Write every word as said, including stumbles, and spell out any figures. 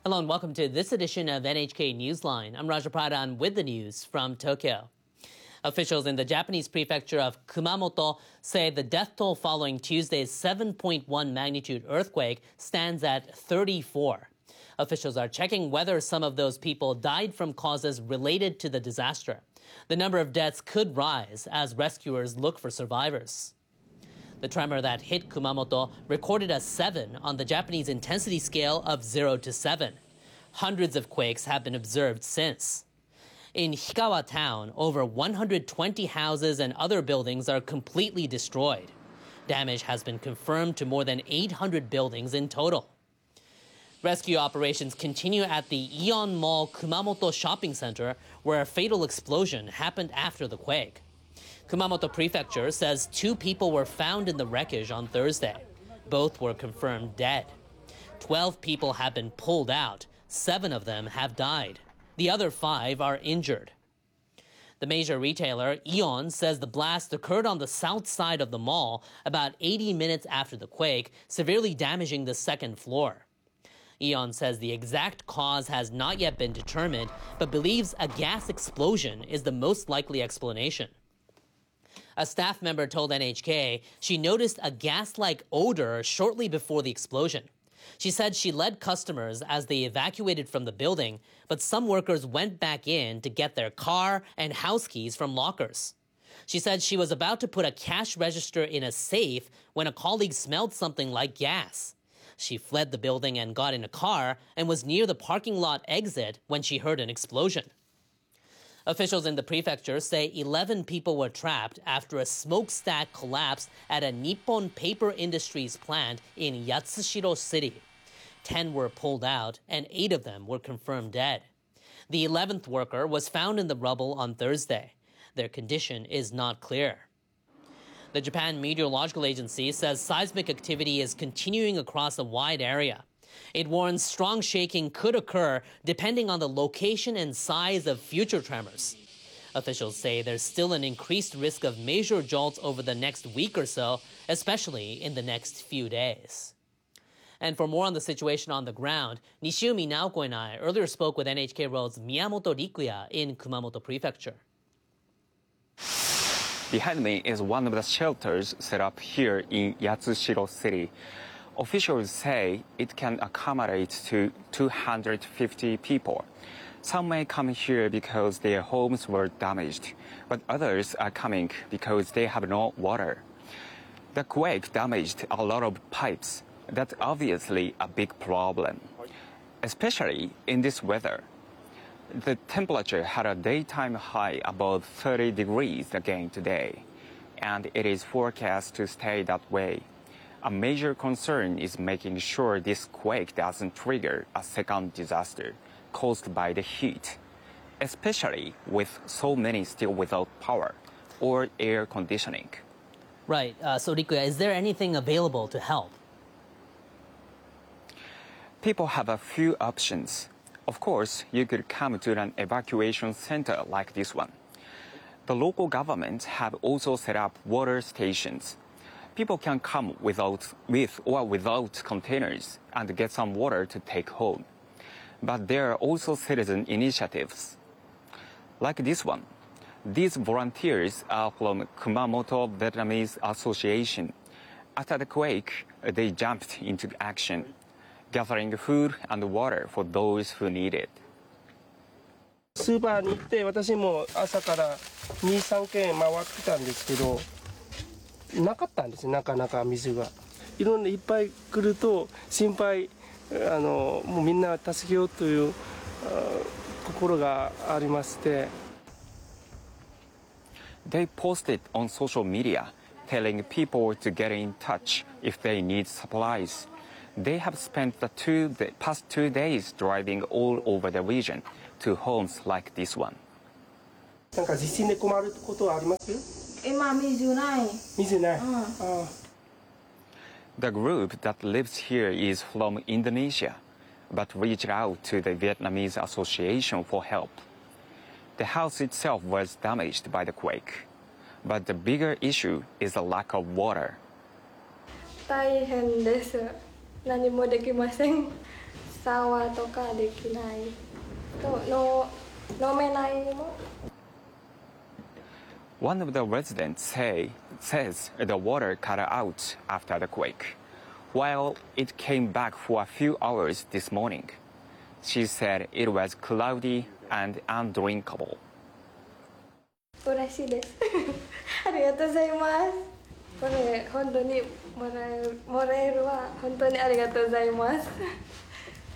Hello and welcome to this edition of N H K Newsline. I'm Raja Pradhan with the news from Tokyo. Officials in the Japanese prefecture of Kumamoto say the death toll following Tuesday's seven point one magnitude earthquake stands at thirty-four. Officials are checking whether some of those people died from causes related to the disaster. The number of deaths could rise as rescuers look for survivors. The tremor that hit Kumamoto recorded a seven on the Japanese intensity scale of zero to seven. Hundreds of quakes have been observed since. In Hikawa town, over one hundred twenty houses and other buildings are completely destroyed. Damage has been confirmed to more than eight hundred buildings in total. Rescue operations continue at the Aeon Mall Kumamoto Shopping Center, where a fatal explosion happened after the quake. Kumamoto Prefecture says two people were found in the wreckage on Thursday. Both were confirmed dead. Twelve people have been pulled out. Seven of them have died. The other five are injured. The major retailer, Aeon, says the blast occurred on the south side of the mall about eighty minutes after the quake, severely damaging the second floor. Aeon says the exact cause has not yet been determined, but believes a gas explosion is the most likely explanation. A staff member told N H K she noticed a gas-like odor shortly before the explosion. She said she led customers as they evacuated from the building, but some workers went back in to get their car and house keys from lockers. She said she was about to put a cash register in a safe when a colleague smelled something like gas. She fled the building and got in a car and was near the parking lot exit when she heard an explosion. Officials in the prefecture say eleven people were trapped after a smokestack collapsed at a Nippon Paper Industries plant in Yatsushiro City. Ten were pulled out, and eight of them were confirmed dead. The eleventh worker was found in the rubble on Thursday. Their condition is not clear. The Japan Meteorological Agency says seismic activity is continuing across a wide area. It warns strong shaking could occur depending on the location and size of future tremors. Officials say there's still an increased risk of major jolts over the next week or so, especially in the next few days. And for more on the situation on the ground, Nishiumi Naoko and I earlier spoke with N H K World's Miyamoto Rikuya in Kumamoto Prefecture. Behind me is one of the shelters set up here in Yatsushiro City. Officials say it can accommodate to two hundred fifty people. Some may come here because their homes were damaged, but others are coming because they have no water. The quake damaged a lot of pipes. That's obviously a big problem, especially in this weather. The temperature had a daytime high above thirty degrees again today, and it is forecast to stay that way. A major concern is making sure this quake doesn't trigger a second disaster caused by the heat, especially with so many still without power or air conditioning. Right. Uh, so, Rikuya, is there anything available to help? People have a few options. Of course, you could come to an evacuation center like this one. The local governments have also set up water stations. People can come without, with or without containers and get some water to take home. But there are also citizen initiatives, like this one. These volunteers are from Kumamoto Vietnamese Association. After the quake, they jumped into action, gathering food and water for those who need it. スーパーに行って私も朝からに、さんけん回ってたんですけど、なかったんです、なかなか水が。いろんないっぱい来ると心配、あのもうみんな助けようという心がありまして。 They posted on social media, telling people to get in touch if they need supplies. They have spent the, two, the past two days driving all over the region to homes like this one. なんか地震で困ることはあります？ 今水ない。 水ない。 うん。 ああ。 The group that lives here is from Indonesia, but reached out to the Vietnamese Association for help. The house itself was damaged by the quake, but the bigger issue is the lack of water. 大変です。何もできません。 シャワーとかできないとの飲めないも。 One of the residents say, says the water cut out after the quake, while it came back for a few hours this morning. She said it was cloudy and undrinkable. 嬉しいです。ありがとうございます。これ本当にもらえる、もらえるは本当にありがとうございます。